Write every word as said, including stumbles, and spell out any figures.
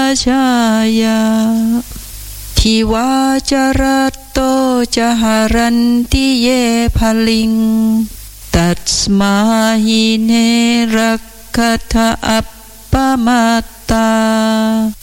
ชายาทิวาจารโตจหารันติเยภลิงตัสมาหิเนรักขะทะอัปปมาตตา